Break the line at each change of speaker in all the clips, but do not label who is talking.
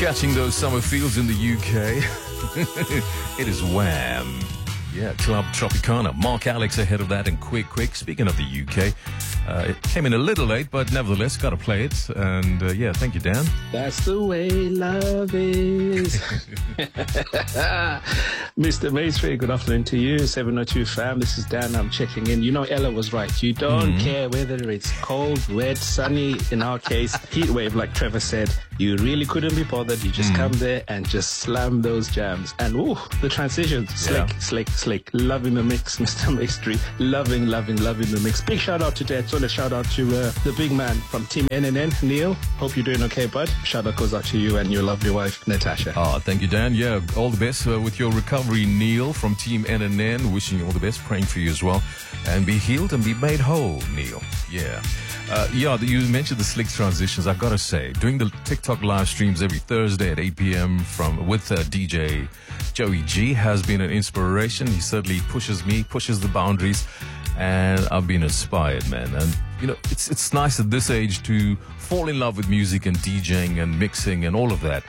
Catching those summer feels in the UK. It is Wham! Yeah, Club Tropicana. Mark Alex ahead of that and Quick. Speaking of the UK, it came in a little late, but nevertheless, got to play it. And yeah, thank you, Dan.
That's the way love is. Mr. Maestri, good afternoon to you. 702 fam, this is Dan. I'm checking in. You know, Ella was right. You don't care whether it's cold, wet, sunny. In our case, heat wave, like Trevor said. You really couldn't be bothered. You just come there and just slam those jams. And ooh, the transitions, slick. Loving the mix, Mr. Maestri. Loving the mix. Big shout out to Ted. So a shout out to the big man from Team NNN, Neil. Hope you're doing okay, bud. Shout out goes out to you and your lovely wife, Natasha.
Oh, thank you, Dan. Yeah, all the best with your recovery, Neil from Team NNN. Wishing you all the best. Praying for you as well. And be healed and be made whole, Neil. Yeah. You mentioned the slick transitions. I've got to say, doing the TikTok live streams every Thursday at 8 p.m. with DJ Joey G has been an inspiration. He certainly pushes the boundaries, and I've been inspired, man. And you know, it's nice at this age to fall in love with music and DJing and mixing and all of that.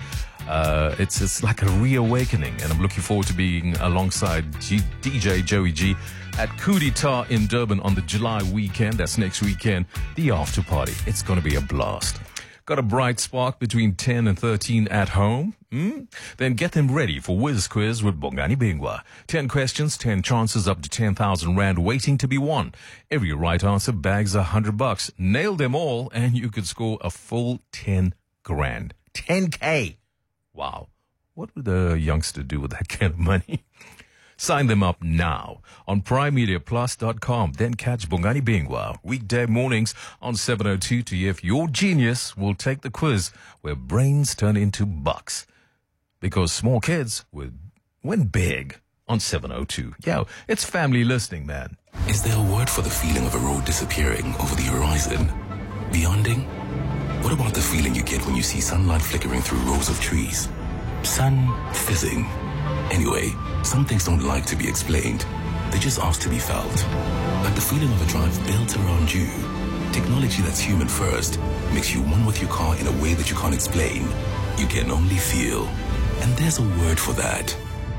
It's like a reawakening, and I'm looking forward to being alongside DJ Joey G at Coup d'Etat in Durban on the July weekend. That's next weekend, the after party. It's going to be a blast. Got a bright spark between 10 and 13 at home? Then get them ready for Whiz Quiz with Bongani Bingwa. 10 questions, 10 chances, up to 10,000 Rand waiting to be won. Every right answer bags $100. Nail them all and you could score a full 10 grand. 10K. Wow. What would a youngster do with that kind of money? Sign them up now on primemediaplus.com. Then catch Bongani Bingwa weekday mornings on 702 to hear if your genius will take the quiz where brains turn into bucks. Because small kids win big on 702. Yo, it's family listening, man.
Is there a word for the feeling of a road disappearing over the horizon? Beyonding? What about the feeling you get when you see sunlight flickering through rows of trees? Sun fizzing. Anyway, some things don't like to be explained. They just ask to be felt. Like the feeling of a drive built around you. Technology that's human first makes you one with your car in a way that you can't explain. You can only feel. And there's a word for that.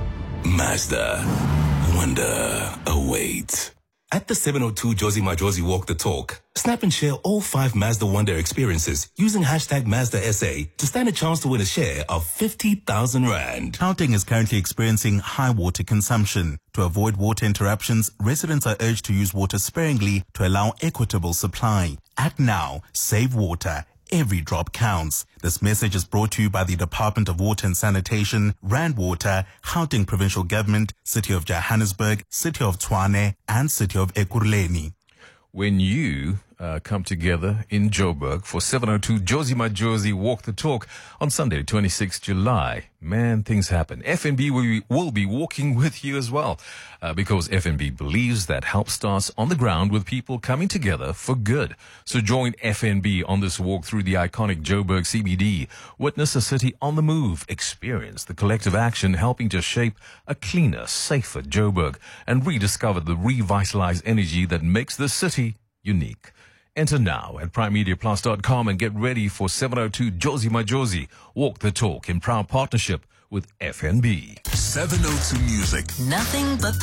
Mazda. Wonder awaits. At the 702 Josie My Josie Walk the Talk, snap and share all 5 Mazda Wonder experiences using hashtag MazdaSA to stand a chance to win a share of 50,000 Rand.
Gauteng is currently experiencing high water consumption. To avoid water interruptions, residents are urged to use water sparingly to allow equitable supply. Act now, save water. Every drop counts. This message is brought to you by the Department of Water and Sanitation, Rand Water, Gauteng Provincial Government, City of Johannesburg, City of Tshwane, and City of Ekurhuleni.
When you come together in Joburg for 702 Josie My Josie Walk the Talk on Sunday, 26th July, man, things happen. FNB will be walking with you as well because FNB believes that help starts on the ground with people coming together for good. So join FNB on this walk through the iconic Joburg CBD. Witness a city on the move. Experience the collective action helping to shape a cleaner, safer Joburg and rediscover the revitalized energy that makes this city unique. Enter now at primemediaplus.com and get ready for 702 Josie My Josie Walk the Talk in proud partnership with FNB.
702 Music.
Nothing but the